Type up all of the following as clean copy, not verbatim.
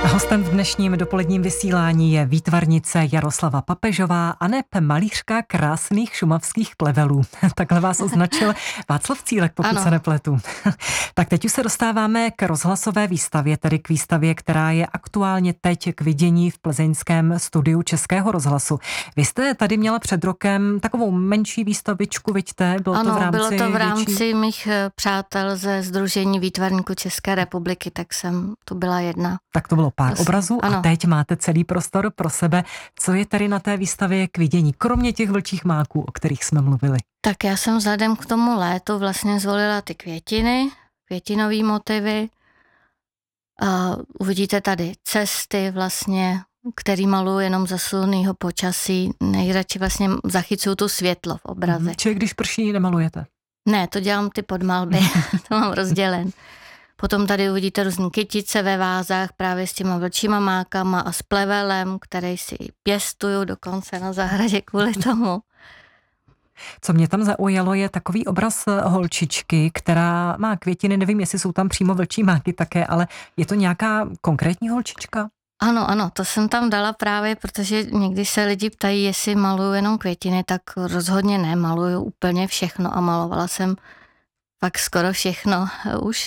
Hostem v dnešním dopoledním vysílání je výtvarnice Jaroslava Papežová aneb malířka krásných šumavských plevelů. Takhle vás označil Václav Cílek, pokud se nepletu. Tak teď už se dostáváme k rozhlasové výstavě, tedy k výstavě, která je aktuálně teď k vidění v plzeňském studiu Českého rozhlasu. Vy jste tady měla před rokem takovou menší výstavičku, vidíte? Bylo to v rámci mých přátel ze Sdružení výtvarníků České republiky, tak jsem to byla jedna. Tak to bylo pár obrazů a teď máte celý prostor pro sebe. Co je tady na té výstavě k vidění, kromě těch vlčích máků, o kterých jsme mluvili? Tak já jsem vzhledem k tomu létu vlastně zvolila ty květiny, květinový motivy. A uvidíte tady cesty vlastně, který maluju jenom za slunného počasí. Nejradši vlastně zachycuju tu světlo v obraze. Čili když prší, nemalujete? Ne, to dělám ty podmalby, to mám rozdělen. Potom tady uvidíte různý kytice ve vázách právě s těma vlčíma mákama a s plevelem, který si pěstuju dokonce na zahradě kvůli tomu. Co mě tam zaujalo, je takový obraz holčičky, která má květiny, nevím, jestli jsou tam přímo vlčí máky také, ale je to nějaká konkrétní holčička? Ano, to jsem tam dala právě, protože někdy se lidi ptají, jestli maluju jenom květiny, tak rozhodně ne, maluju úplně všechno a malovala jsem fakt skoro všechno už.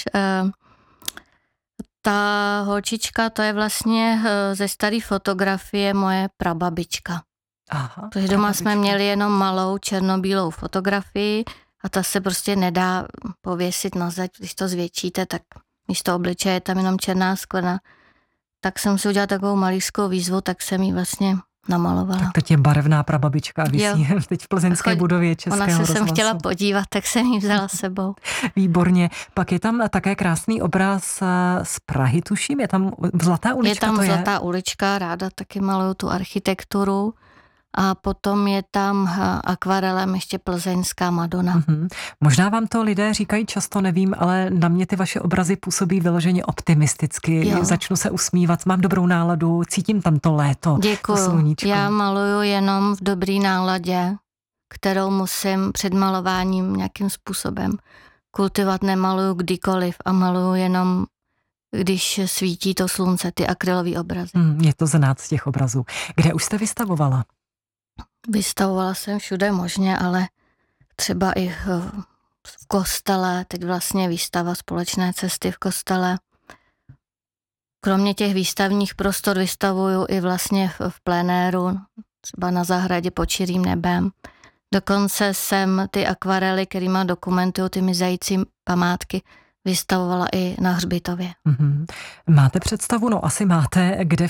Ta holčička, to je vlastně ze staré fotografie moje prababička. Aha, protože doma jsme měli jenom malou černobílou fotografii a ta se prostě nedá pověsit na zeď, když to zvětšíte, tak místo obličeje je tam jenom černá skvrna. Tak jsem si udělala takovou malířskou výzvu, tak jsem ji vlastně namalovala. Tak teď je barevná prababička a visí teď v plzeňské budově Českého rozhlasu. Ona se sem chtěla podívat, tak jsem ji vzala sebou. Výborně. Pak je tam také krásný obraz z Prahy, tuším, je tam Zlatá ulička. Je tam Zlatá ulička, ráda taky maluju tu architekturu. A potom je tam akvarelem ještě plzeňská Madonna. Možná vám to lidé říkají často, nevím, ale na mě ty vaše obrazy působí vyloženě optimisticky. Začnu se usmívat, mám dobrou náladu, cítím tam to léto. Děkuju. To sluníčko. Já maluju jenom v dobrý náladě, kterou musím před malováním nějakým způsobem kultivovat. Nemaluju kdykoliv a maluju jenom když svítí to slunce, ty akrylový obrazy. Je to znát z těch obrazů. Kde už jste vystavovala? Vystavovala jsem všude možně, ale třeba i v kostele, teď vlastně výstava Společné cesty v kostele. Kromě těch výstavních prostor vystavuju i vlastně v plenéru, třeba na zahradě pod širým nebem. Dokonce jsem ty akvarely, kterýma dokumentuju ty mizející památky, vystavovala i na hřbitově. Máte představu, no asi máte, kde